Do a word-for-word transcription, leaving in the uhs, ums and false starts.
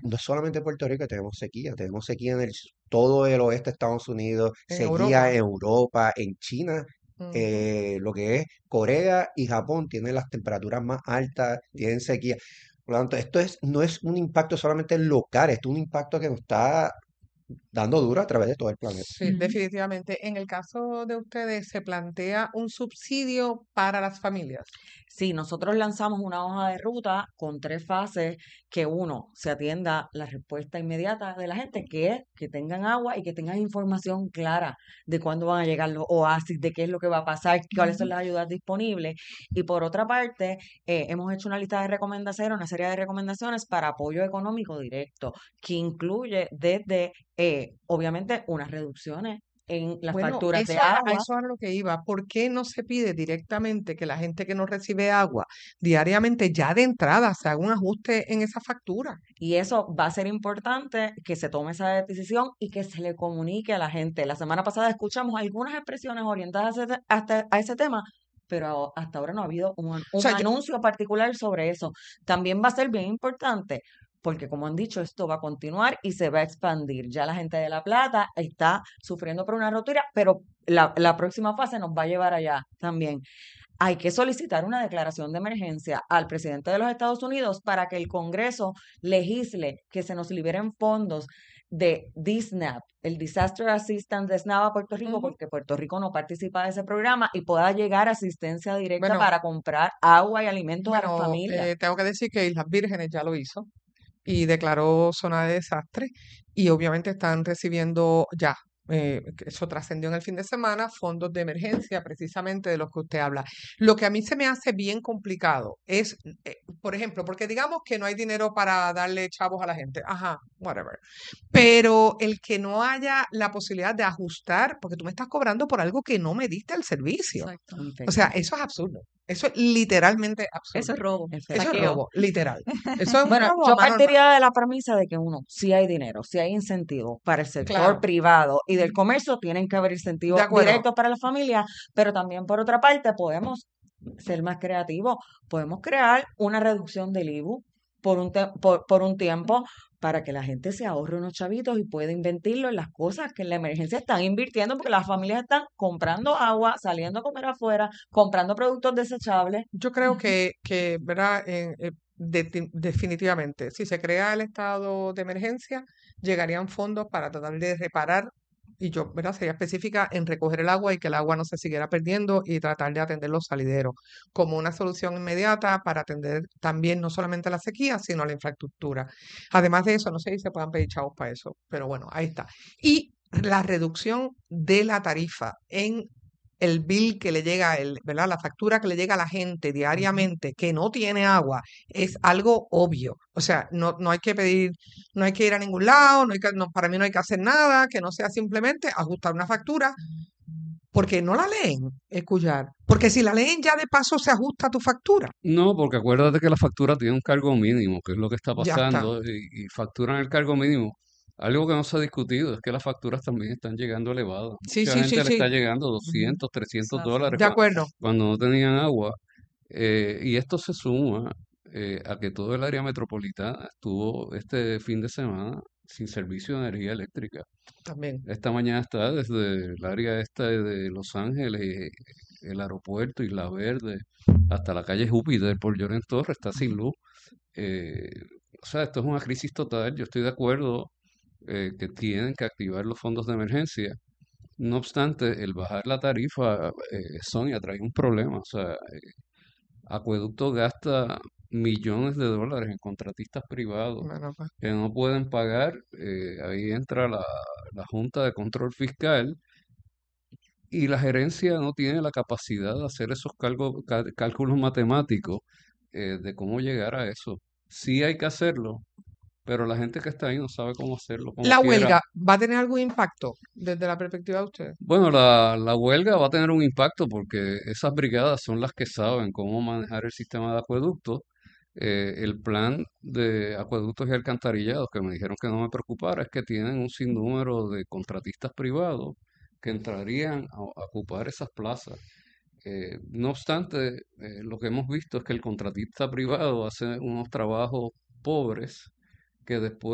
no es solamente Puerto Rico, tenemos sequía, tenemos sequía en el, s- todo el oeste de Estados Unidos, En sequía Europa. en Europa, en China, Ujú. eh, lo que es Corea y Japón tienen las temperaturas más altas, tienen sequía. Por lo tanto, esto es, no es un impacto solamente local, esto es un impacto que nos está dando duro a través de todo el planeta. Sí, definitivamente. En el caso de ustedes, ¿se plantea un subsidio para las familias? Sí, nosotros lanzamos una hoja de ruta con tres fases que uno, se atienda la respuesta inmediata de la gente, que es que tengan agua y que tengan información clara de cuándo van a llegar los oasis, de qué es lo que va a pasar, cuáles son Ujú. las ayudas disponibles. Y por otra parte, eh, hemos hecho una lista de recomendaciones, una serie de recomendaciones para apoyo económico directo, que incluye desde, eh, obviamente, unas reducciones en las Bueno, facturas de eso era, a agua. eso era lo que iba. ¿Por qué no se pide directamente que la gente que no recibe agua diariamente ya de entrada se haga un ajuste en esa factura? Y eso va a ser importante que se tome esa decisión y que se le comunique a la gente. La semana pasada escuchamos algunas expresiones orientadas a ese, te- hasta- a ese tema, pero hasta ahora no ha habido un, an- O un sea, yo- anuncio particular sobre eso. También va a ser bien importante, porque como han dicho, esto va a continuar y se va a expandir. Ya la gente de La Plata está sufriendo por una rotura, pero la, la próxima fase nos va a llevar allá también. Hay que solicitar una declaración de emergencia al presidente de los Estados Unidos para que el Congreso legisle que se nos liberen fondos de D S N A P, el Disaster Assistance de SNAP a Puerto Rico, ujú. porque Puerto Rico no participa de ese programa y pueda llegar asistencia directa Bueno, para comprar agua y alimentos a las bueno, familias. eh, tengo que decir que Islas Vírgenes ya lo hizo y declaró zona de desastre y obviamente están recibiendo ya, eh, que eso trascendió en el fin de semana, fondos de emergencia precisamente de los que usted habla. Lo que a mí se me hace bien complicado es, eh, por ejemplo, porque digamos que no hay dinero para darle chavos a la gente, ajá, whatever, pero el que no haya la posibilidad de ajustar, porque tú me estás cobrando por algo que no me diste el servicio. Exacto. O sea, Efectivamente. eso es absurdo. Eso es literalmente Eso es absurdo. robo, Eso es saqueo. robo, literal. Eso es un Bueno, robo a yo mano armada. partiría de la premisa de que uno, si hay dinero, si hay incentivos para el sector Claro, privado y del comercio, tienen que haber de incentivos acuerdo. directos para la familia, pero también por otra parte podemos ser más creativos, podemos crear una reducción del I B U por un, te- por, por un tiempo para que la gente se ahorre unos chavitos y pueda invertirlo en las cosas que en la emergencia están invirtiendo, porque las familias están comprando agua, saliendo a comer afuera, comprando productos desechables. Yo creo que, que ¿verdad? En- eh, de- definitivamente, si se crea el estado de emergencia, llegarían fondos para tratar de reparar, y yo, ¿verdad? Sería específica en recoger el agua y que el agua no se siguiera perdiendo y tratar de atender los salideros como una solución inmediata para atender también no solamente la sequía, sino la infraestructura. Además de eso, no sé si se puedan pedir chavos para eso, pero bueno, ahí está. Y la reducción de la tarifa en el bill que le llega, el, ¿verdad? La factura que le llega a la gente Ujú. diariamente que no tiene agua es algo obvio. O sea, no, no hay que pedir, no hay que ir a ningún lado, no hay que, no, para mí no hay que hacer nada, que no sea simplemente ajustar una factura, porque no la leen, escuchar. Porque si la leen ya de paso se ajusta tu factura. No, porque acuérdate que la factura tiene un cargo mínimo, que es lo que está Ya está. pasando, y, y facturan el cargo mínimo. Algo que no se ha discutido es que las facturas también están llegando elevadas. Sí, Mucha sí, sí, gente le está sí. llegando Ujú. doscientos, trescientos dólares Exacto. De cua- acuerdo. cuando no tenían agua. Eh, y esto se suma eh, a que todo el área metropolitana estuvo este fin de semana sin servicio de energía eléctrica. También. Esta mañana está desde el área esta de Los Ángeles, el aeropuerto, Isla Verde, hasta la calle Júpiter por Llorens Torres, está sin luz. Eh, o sea, esto es una crisis total. Yo estoy de acuerdo eh, que tienen que activar los fondos de emergencia. No obstante, el bajar la tarifa, eh, Sonia, trae un problema. O sea, eh, Acueducto gasta millones de dólares en contratistas privados Bueno, pues, que no pueden pagar. Eh, ahí entra la, la Junta de Control Fiscal y la gerencia no tiene la capacidad de hacer esos calgo- cal- cálculos matemáticos eh, de cómo llegar a eso. Sí hay que hacerlo, pero la gente que está ahí no sabe cómo hacerlo, como la quiera. huelga va a tener algún impacto desde la perspectiva de ustedes. Bueno, la, la huelga va a tener un impacto porque esas brigadas son las que saben cómo manejar el sistema de acueductos. Eh, el plan de acueductos y alcantarillados, que me dijeron que no me preocupara, es que tienen un sinnúmero de contratistas privados que entrarían a, a ocupar esas plazas. Eh, no obstante, eh, lo que hemos visto es que el contratista privado hace unos trabajos pobres que después